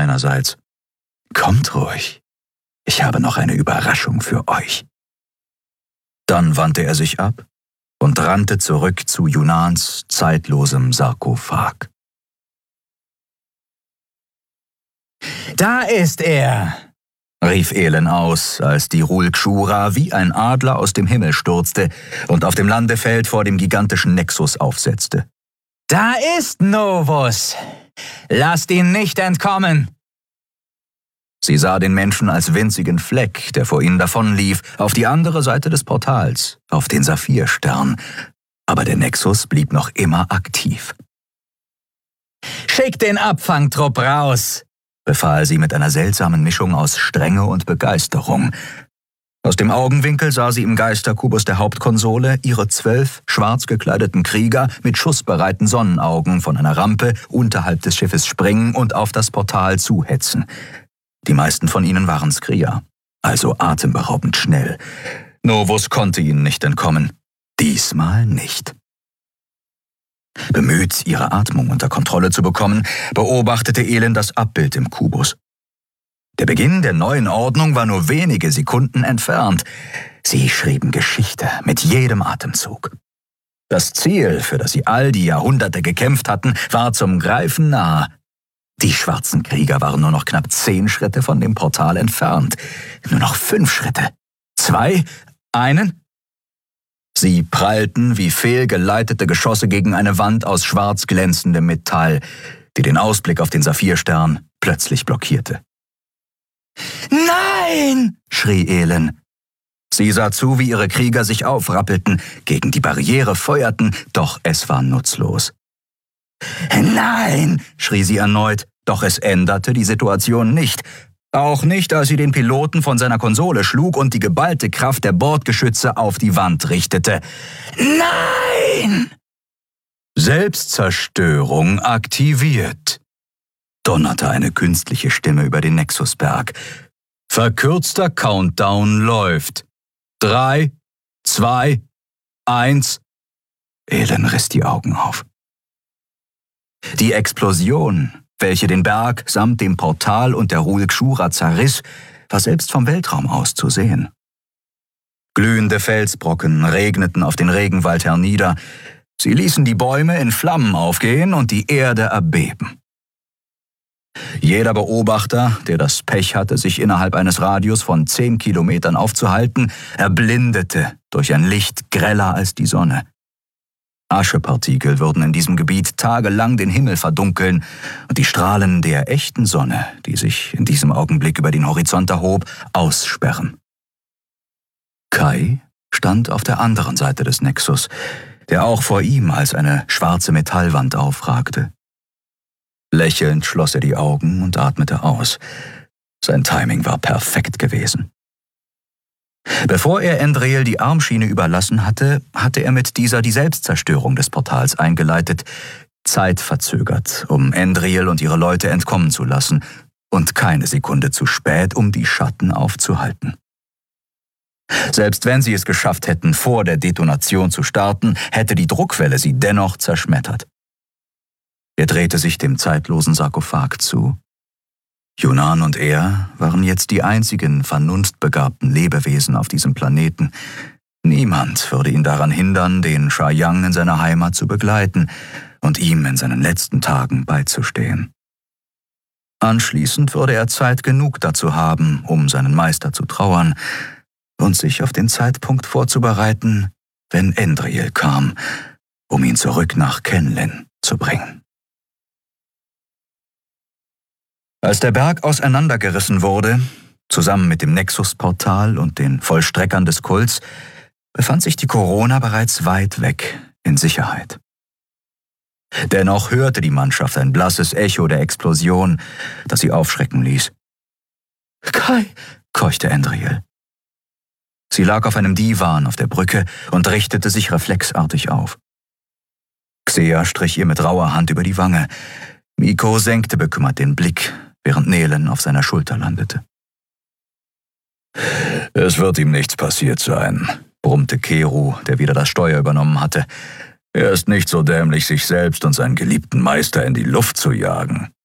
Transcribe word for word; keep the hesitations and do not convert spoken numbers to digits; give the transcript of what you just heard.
seinerseits: »Kommt ruhig, ich habe noch eine Überraschung für euch.« Dann wandte er sich ab und rannte zurück zu Yunans zeitlosem Sarkophag. »Da ist er«, rief Elen aus, als die Rulkshura wie ein Adler aus dem Himmel stürzte und auf dem Landefeld vor dem gigantischen Nexus aufsetzte. »Da ist Novus! Lasst ihn nicht entkommen!« Sie sah den Menschen als winzigen Fleck, der vor ihnen davonlief, auf die andere Seite des Portals, auf den Saphirstern. Aber der Nexus blieb noch immer aktiv. »Schickt den Abfangtrupp raus«, befahl sie mit einer seltsamen Mischung aus Strenge und Begeisterung. Aus dem Augenwinkel sah sie im Geisterkubus der Hauptkonsole ihre zwölf schwarz gekleideten Krieger mit schussbereiten Sonnenaugen von einer Rampe unterhalb des Schiffes springen und auf das Portal zuhetzen. Die meisten von ihnen waren Skria, also atemberaubend schnell. Novus konnte ihnen nicht entkommen. Diesmal nicht. Bemüht, ihre Atmung unter Kontrolle zu bekommen, beobachtete Elen das Abbild im Kubus. Der Beginn der neuen Ordnung war nur wenige Sekunden entfernt. Sie schrieben Geschichte mit jedem Atemzug. Das Ziel, für das sie all die Jahrhunderte gekämpft hatten, war zum Greifen nahe. Die schwarzen Krieger waren nur noch knapp zehn Schritte von dem Portal entfernt. Nur noch fünf Schritte. Zwei? Einen? Sie prallten wie fehlgeleitete Geschosse gegen eine Wand aus schwarz glänzendem Metall, die den Ausblick auf den Saphirstern plötzlich blockierte. »Nein!« schrie Elen. Sie sah zu, wie ihre Krieger sich aufrappelten, gegen die Barriere feuerten, doch es war nutzlos. »Nein!« schrie sie erneut, doch es änderte die Situation nicht. Auch nicht, als sie den Piloten von seiner Konsole schlug und die geballte Kraft der Bordgeschütze auf die Wand richtete. »Nein!« »Selbstzerstörung aktiviert«, donnerte eine künstliche Stimme über den Nexusberg. »Verkürzter Countdown läuft. Drei, zwei, eins...« Elen riss die Augen auf. Die Explosion, welche den Berg samt dem Portal und der Rulkshura zerriss, war selbst vom Weltraum aus zu sehen. Glühende Felsbrocken regneten auf den Regenwald hernieder. Sie ließen die Bäume in Flammen aufgehen und die Erde erbeben. Jeder Beobachter, der das Pech hatte, sich innerhalb eines Radius von zehn Kilometern aufzuhalten, erblindete durch ein Licht greller als die Sonne. Aschepartikel würden in diesem Gebiet tagelang den Himmel verdunkeln und die Strahlen der echten Sonne, die sich in diesem Augenblick über den Horizont erhob, aussperren. Kai stand auf der anderen Seite des Nexus, der auch vor ihm als eine schwarze Metallwand aufragte. Lächelnd schloss er die Augen und atmete aus. Sein Timing war perfekt gewesen. Bevor er Endreel die Armschiene überlassen hatte, hatte er mit dieser die Selbstzerstörung des Portals eingeleitet, zeitverzögert, um Endreel und ihre Leute entkommen zu lassen und keine Sekunde zu spät, um die Schatten aufzuhalten. Selbst wenn sie es geschafft hätten, vor der Detonation zu starten, hätte die Druckwelle sie dennoch zerschmettert. Er drehte sich dem zeitlosen Sarkophag zu. Yunan und er waren jetzt die einzigen vernunftbegabten Lebewesen auf diesem Planeten. Niemand würde ihn daran hindern, den Shayang in seiner Heimat zu begleiten und ihm in seinen letzten Tagen beizustehen. Anschließend würde er Zeit genug dazu haben, um seinen Meister zu trauern und sich auf den Zeitpunkt vorzubereiten, wenn Endreel kam, um ihn zurück nach Kenlin zu bringen. Als der Berg auseinandergerissen wurde, zusammen mit dem Nexus-Portal und den Vollstreckern des Kults, befand sich die Corona bereits weit weg in Sicherheit. Dennoch hörte die Mannschaft ein blasses Echo der Explosion, das sie aufschrecken ließ. »Kai«, keuchte Endreel. Sie lag auf einem Divan auf der Brücke und richtete sich reflexartig auf. Xea strich ihr mit rauer Hand über die Wange. Miko senkte bekümmert den Blick, während Nelen auf seiner Schulter landete. »Es wird ihm nichts passiert sein«, brummte Keru, der wieder das Steuer übernommen hatte. »Er ist nicht so dämlich, sich selbst und seinen geliebten Meister in die Luft zu jagen.«